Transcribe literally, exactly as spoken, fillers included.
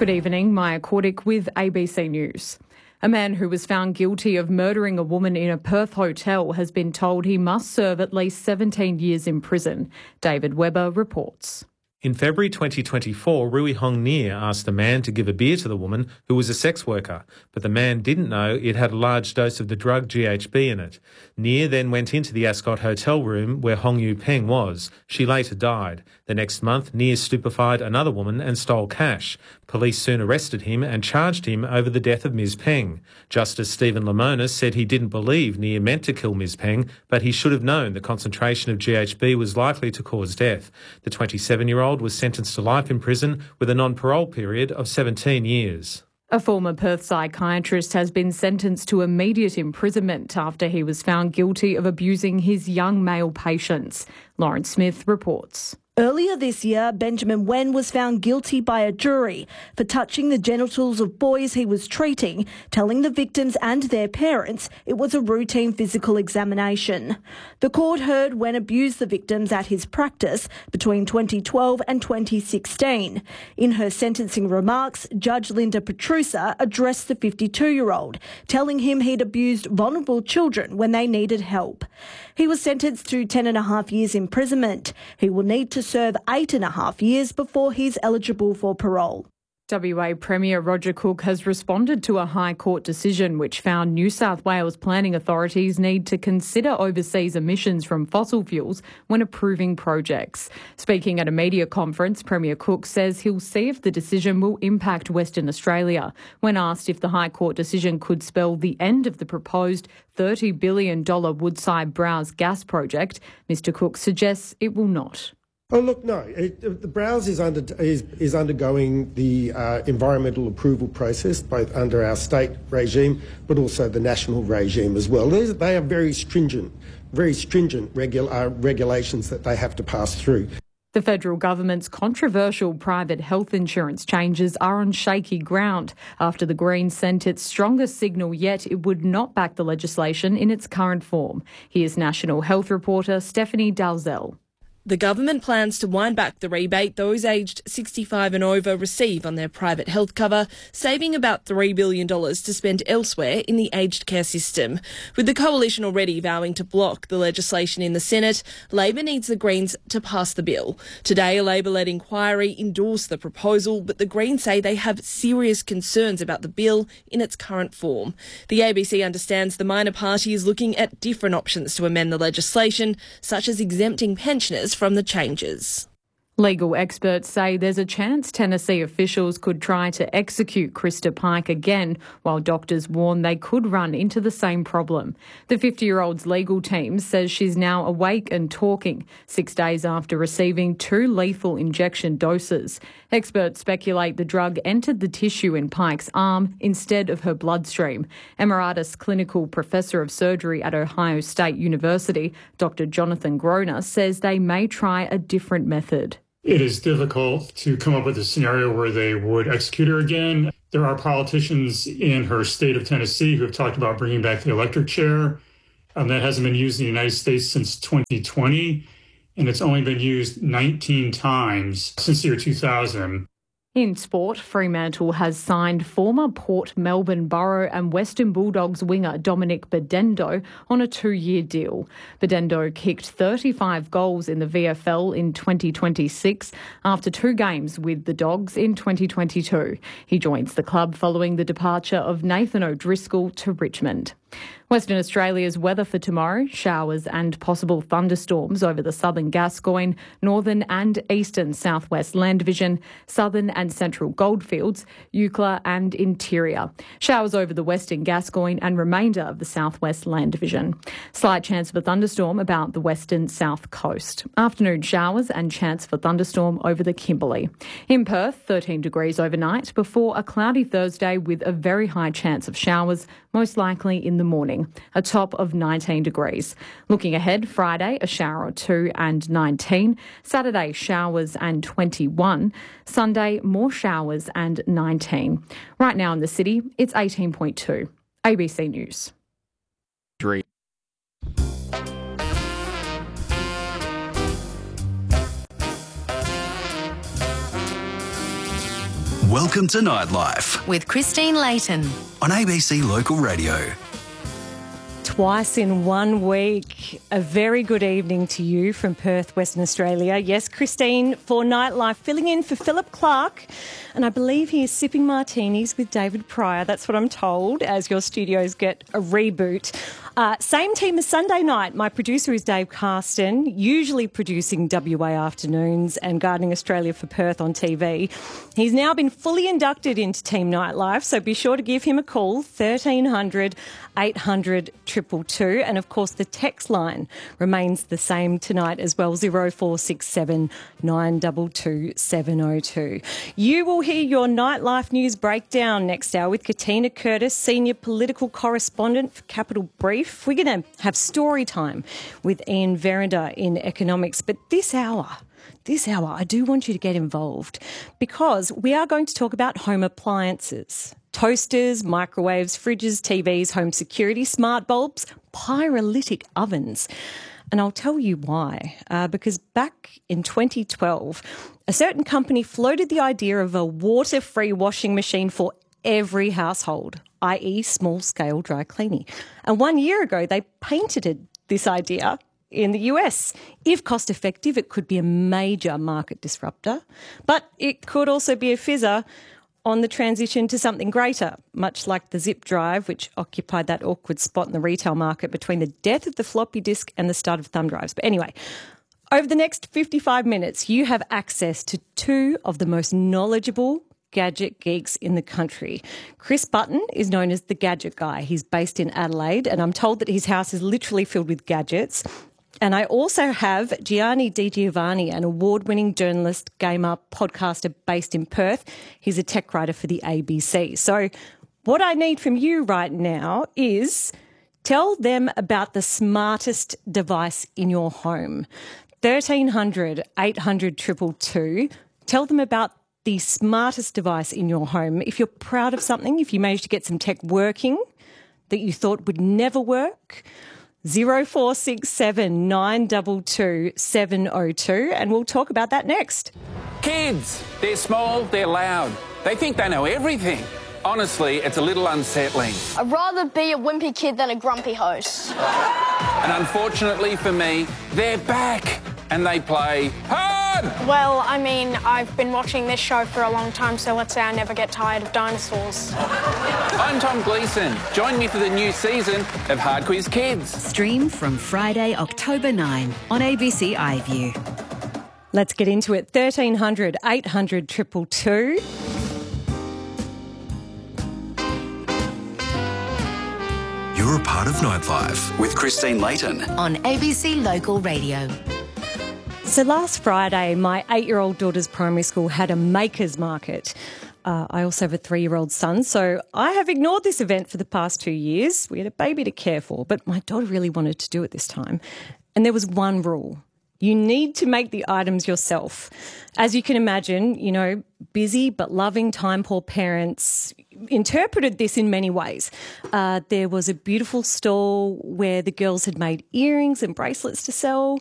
Good evening, Maya Cordick with A B C News. A man who was found guilty of murdering a woman in a Perth hotel has been told he must serve at least seventeen years in prison. David Webber reports. In February twenty twenty-four, Rui Hong Nia asked a man to give a beer to the woman who was a sex worker, but the man didn't know it had a large dose of the drug G H B in it. Nia then went into the Ascot hotel room where Hong Yu Peng was. She later died. The next month, Nia stupefied another woman and stole cash. Police soon arrested him and charged him over the death of Miz Peng. Justice Stephen Lemonis said he didn't believe Nia meant to kill Miz Peng, but he should have known the concentration of G H B was likely to cause death. The twenty-seven-year-old was sentenced to life in prison with a non-parole period of seventeen years. A former Perth psychiatrist has been sentenced to immediate imprisonment after he was found guilty of abusing his young male patients. Lauren Smith reports. Earlier this year, Benjamin Wen was found guilty by a jury for touching the genitals of boys he was treating, telling the victims and their parents it was a routine physical examination. The court heard Wen abused the victims at his practice between twenty twelve and twenty sixteen. In her sentencing remarks, Judge Linda Petrusa addressed the fifty-two-year-old, telling him he'd abused vulnerable children when they needed help. He was sentenced to ten and a half years imprisonment. He will need to serve eight and a half years before he's eligible for parole. W A Premier Roger Cook has responded to a High Court decision which found New South Wales planning authorities need to consider overseas emissions from fossil fuels when approving projects. Speaking at a media conference, Premier Cook says he'll see if the decision will impact Western Australia. When asked if the High Court decision could spell the end of the proposed thirty billion dollars Woodside Browse gas project, Mr Cook suggests it will not. Oh, look, no. It, the Browse is, under, is, is undergoing the uh, environmental approval process, both under our state regime, but also the national regime as well. These, they are very stringent, very stringent regu- uh, regulations that they have to pass through. The federal government's controversial private health insurance changes are on shaky ground after the Greens sent its strongest signal yet it would not back the legislation in its current form. Here's National Health reporter Stephanie Dalzell. The government plans to wind back the rebate those aged sixty-five and over receive on their private health cover, saving about three billion dollars to spend elsewhere in the aged care system. With the coalition already vowing to block the legislation in the Senate, Labor needs the Greens to pass the bill. Today, a Labor-led inquiry endorsed the proposal, but the Greens say they have serious concerns about the bill in its current form. The A B C understands the minor party is looking at different options to amend the legislation, such as exempting pensioners from the changes. Legal experts say there's a chance Tennessee officials could try to execute Krista Pike again, while doctors warn they could run into the same problem. The fifty-year-old's legal team says she's now awake and talking, six days after receiving two lethal injection doses. Experts speculate the drug entered the tissue in Pike's arm instead of her bloodstream. Emeritus Clinical Professor of Surgery at Ohio State University, Doctor Jonathan Groner, says they may try a different method. It is difficult to come up with a scenario where they would execute her again. There are politicians in her state of Tennessee who have talked about bringing back the electric chair. Um, that hasn't been used in the United States since twenty twenty, and it's only been used nineteen times since the year two thousand. In sport, Fremantle has signed former Port Melbourne Borough and Western Bulldogs winger Dominic Bedendo on a two-year deal. Bedendo kicked thirty-five goals in the V F L in twenty twenty-six after two games with the Dogs in twenty twenty-two. He joins the club following the departure of Nathan O'Driscoll to Richmond. Western Australia's weather for tomorrow, showers and possible thunderstorms over the southern Gascoyne, northern and eastern southwest Land Division, southern and central Goldfields, Eucla and interior. Showers over the western Gascoyne and remainder of the southwest Land Division. Slight chance of a thunderstorm about the western south coast. Afternoon showers and chance for thunderstorm over the Kimberley. In Perth, thirteen degrees overnight before a cloudy Thursday with a very high chance of showers, most likely in the morning, a top of nineteen degrees. Looking ahead, Friday, a shower or two and nineteen. Saturday, showers and twenty-one. Sunday, more showers and nineteen. Right now in the city, it's eighteen point two. A B C News. Three. Welcome to Nightlife with Christine Layton on A B C Local Radio. Twice in one week. A very good evening to you from Perth, Western Australia. Yes, Christine for Nightlife, filling in for Philip Clark. And I believe he is sipping martinis with David Pryor. That's what I'm told, as your studios get a reboot. Uh, same team as Sunday night. My producer is Dave Carston, usually producing W A Afternoons and Gardening Australia for Perth on T V. He's now been fully inducted into Team Nightlife, so be sure to give him a call, thirteen hundred, eight hundred, two two two. And, of course, the text line remains the same tonight as well, zero four six seven, nine two two, seven zero two. You will hear your Nightlife news breakdown next hour with Katina Curtis, Senior Political Correspondent for Capital Brief. We're going to have story time with Ian Verrinder in economics. But this hour, this hour, I do want you to get involved because we are going to talk about home appliances. Toasters, microwaves, fridges, T Vs, home security, smart bulbs, pyrolytic ovens. And I'll tell you why. Uh, because back in twenty twelve, a certain company floated the idea of a water-free washing machine for every household, that is small-scale dry cleaning. And one year ago, they patented this idea in the U S. If cost-effective, it could be a major market disruptor, but it could also be a fizzer on the transition to something greater, much like the zip drive, which occupied that awkward spot in the retail market between the death of the floppy disk and the start of thumb drives. But anyway, over the next fifty-five minutes, you have access to two of the most knowledgeable gadget geeks in the country. Chris Button is known as the Gadget Guy. He's based in Adelaide, and I'm told that his house is literally filled with gadgets. And I also have Gianni Di Giovanni, an award-winning journalist, gamer, podcaster based in Perth. He's a tech writer for the A B C. So what I need from you right now is tell them about the smartest device in your home. thirteen hundred, eight hundred, two two two. Tell them about the smartest device in your home. If you're proud of something, if you managed to get some tech working that you thought would never work, zero four six seven, nine two two, seven zero two, and we'll talk about that next. Kids, they're small, they're loud. They think they know everything. Honestly, it's a little unsettling. I'd rather be a wimpy kid than a grumpy host. And unfortunately for me, they're back and they play hard. Well, I mean, I've been watching this show for a long time, so let's say I never get tired of dinosaurs. I'm Tom Gleeson. Join me for the new season of Hard Quiz Kids. Stream from Friday, October ninth on A B C iView. Let's get into it. thirteen hundred, eight hundred, two two two. You're a part of Nightlife with Christine Layton on A B C Local Radio. So last Friday, my eight-year-old daughter's primary school had a makers market. Uh, I also have a three-year-old son, so I have ignored this event for the past two years. We had a baby to care for, but my daughter really wanted to do it this time. And there was one rule. You need to make the items yourself. As you can imagine, you know, busy but loving time-poor parents interpreted this in many ways. Uh, there was a beautiful stall where the girls had made earrings and bracelets to sell.